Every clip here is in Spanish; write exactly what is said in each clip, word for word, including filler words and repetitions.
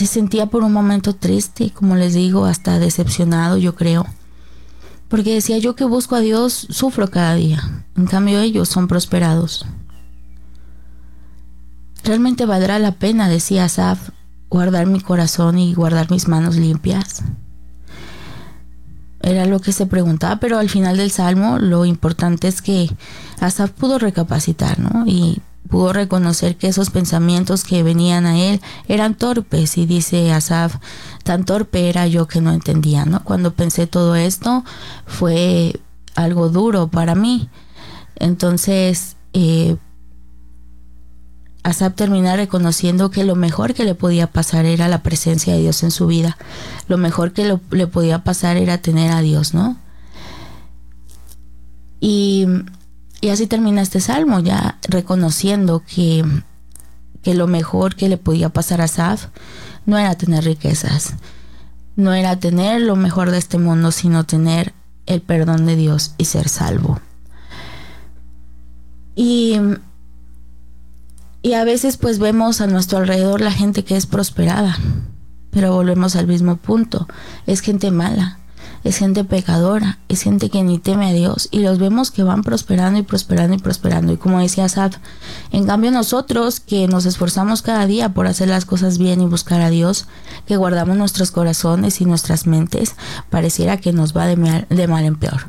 se sentía por un momento triste, como les digo, hasta decepcionado, yo creo. Porque decía, yo que busco a Dios, sufro cada día. En cambio, ellos son prosperados. ¿Realmente valdrá la pena, decía Asaf, guardar mi corazón y guardar mis manos limpias? Era lo que se preguntaba, pero al final del Salmo lo importante es que Asaf pudo recapacitar, ¿no? Y pudo reconocer que esos pensamientos que venían a él eran torpes. Y dice Asaf, tan torpe era yo que no entendía, ¿no? Cuando pensé todo esto fue algo duro para mí. Entonces, eh, Asaf termina reconociendo que lo mejor que le podía pasar era la presencia de Dios en su vida. Lo mejor que lo, le podía pasar era tener a Dios, ¿no? Y, y así termina este salmo, ya reconociendo que, que lo mejor que le podía pasar a Asaf no era tener riquezas, no era tener lo mejor de este mundo, sino tener el perdón de Dios y ser salvo. Y... Y a veces pues vemos a nuestro alrededor la gente que es prosperada, pero volvemos al mismo punto. Es gente mala, es gente pecadora, es gente que ni teme a Dios, y los vemos que van prosperando y prosperando y prosperando. Y como decía Asaf, en cambio nosotros que nos esforzamos cada día por hacer las cosas bien y buscar a Dios, que guardamos nuestros corazones y nuestras mentes, pareciera que nos va de mal, de mal en peor.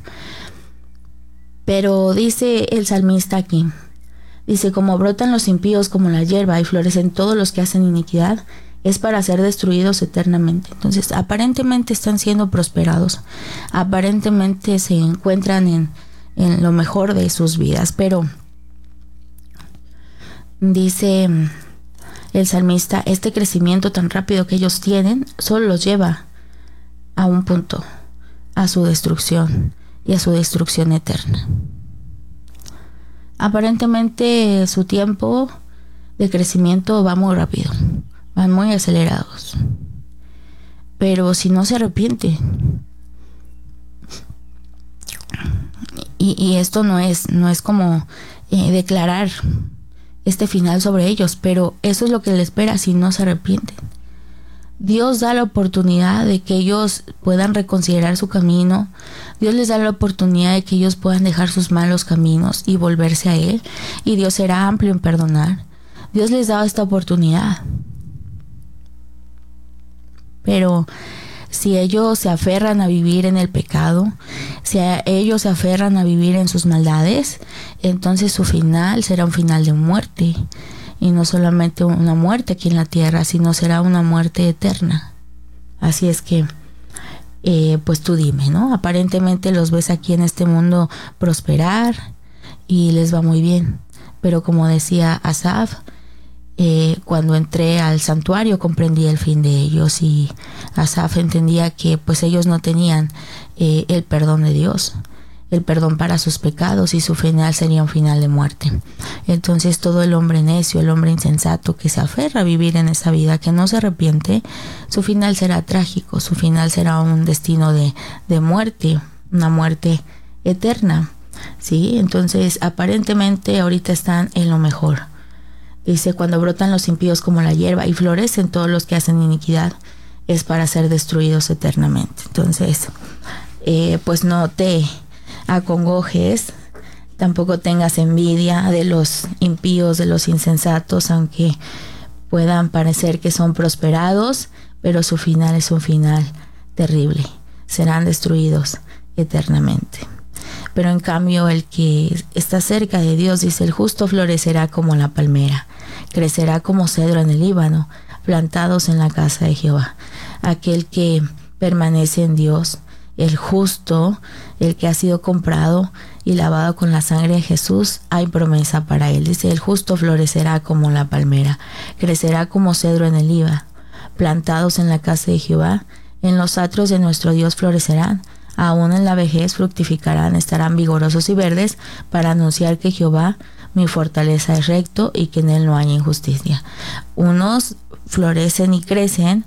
Pero dice el salmista aquí, dice, como brotan los impíos como la hierba y florecen todos los que hacen iniquidad, es para ser destruidos eternamente. Entonces, aparentemente están siendo prosperados, aparentemente se encuentran en, en lo mejor de sus vidas, pero dice el salmista, este crecimiento tan rápido que ellos tienen solo los lleva a un punto, a su destrucción y a su destrucción eterna. Aparentemente su tiempo de crecimiento va muy rápido, van muy acelerados. Pero si no se arrepiente, y, y esto no es, no es como eh, declarar este final sobre ellos, pero eso es lo que les espera si no se arrepienten. Dios da la oportunidad de que ellos puedan reconsiderar su camino. Dios les da la oportunidad de que ellos puedan dejar sus malos caminos y volverse a Él. Y Dios será amplio en perdonar. Dios les da esta oportunidad. Pero si ellos se aferran a vivir en el pecado, si ellos se aferran a vivir en sus maldades, entonces su final será un final de muerte. Y no solamente una muerte aquí en la tierra, sino será una muerte eterna. Así es que, eh, pues tú dime, ¿no? Aparentemente los ves aquí en este mundo prosperar y les va muy bien. Pero como decía Asaf, eh, cuando entré al santuario comprendí el fin de ellos, y Asaf entendía que pues ellos no tenían eh, el perdón de Dios, el perdón para sus pecados, y su final sería un final de muerte. Entonces todo el hombre necio, el hombre insensato que se aferra a vivir en esa vida, que no se arrepiente, su final será trágico, su final será un destino de, de muerte, una muerte eterna, ¿sí? Entonces aparentemente ahorita están en lo mejor. Dice, cuando brotan los impíos como la hierba y florecen todos los que hacen iniquidad, es para ser destruidos eternamente. Entonces, eh, pues no te acongojes, tampoco tengas envidia de los impíos, de los insensatos, aunque puedan parecer que son prosperados, pero su final es un final terrible, serán destruidos eternamente. Pero en cambio el que está cerca de Dios, dice, el justo florecerá como la palmera, crecerá como cedro en el Líbano, plantados en la casa de Jehová. Aquel que permanece en Dios, el justo, el que ha sido comprado y lavado con la sangre de Jesús, hay promesa para él. Dice, el justo florecerá como la palmera, crecerá como cedro en el Líbano, plantados en la casa de Jehová. En los atrios de nuestro Dios florecerán, aún en la vejez fructificarán, estarán vigorosos y verdes, para anunciar que Jehová, mi fortaleza, es recto y que en él no hay injusticia. Unos florecen y crecen,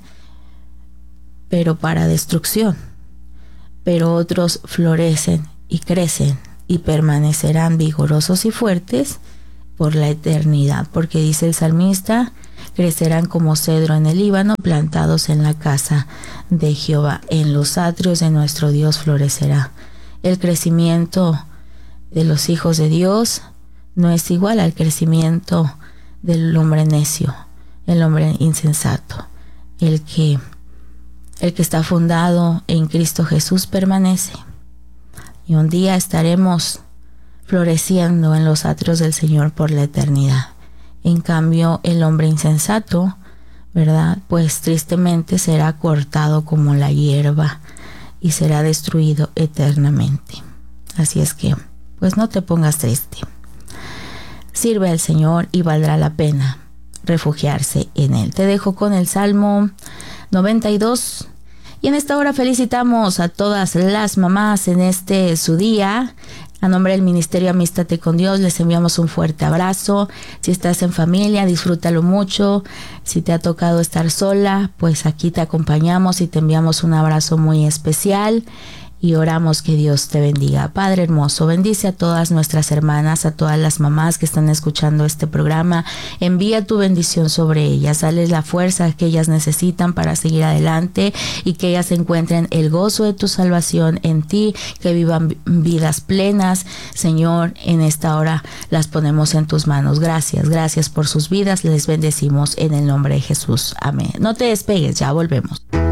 pero para destrucción. Pero otros florecen y crecen y permanecerán vigorosos y fuertes por la eternidad, porque dice el salmista, crecerán como cedro en el Líbano, plantados en la casa de Jehová. En los atrios de nuestro Dios florecerá. El crecimiento de los hijos de Dios no es igual al crecimiento del hombre necio, el hombre insensato. El que, el que está fundado en Cristo Jesús permanece. Y un día estaremos floreciendo en los atrios del Señor por la eternidad. En cambio, el hombre insensato, ¿verdad? Pues tristemente será cortado como la hierba y será destruido eternamente. Así es que, pues no te pongas triste. Sirve al Señor y valdrá la pena refugiarse en Él. Te dejo con el Salmo noventa y dos. Y en esta hora felicitamos a todas las mamás en este su día. A nombre del Ministerio Amístate con Dios les enviamos un fuerte abrazo. Si estás en familia, disfrútalo mucho. Si te ha tocado estar sola, pues aquí te acompañamos y te enviamos un abrazo muy especial. Y oramos que Dios te bendiga. Padre hermoso, bendice a todas nuestras hermanas, a todas las mamás que están escuchando este programa. Envía tu bendición sobre ellas. Dales la fuerza que ellas necesitan para seguir adelante y que ellas encuentren el gozo de tu salvación en ti, que vivan vidas plenas. Señor, en esta hora las ponemos en tus manos. Gracias, gracias por sus vidas. Les bendecimos en el nombre de Jesús. Amén. No te despegues, ya volvemos.